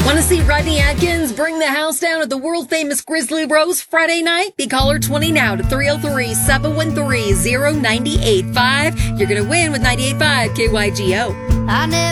Want to see Rodney Atkins bring the house down at the world-famous Grizzly Rose Friday night? Be caller 20 now to 303-713-0985. You're going to win with 98.5 KYGO.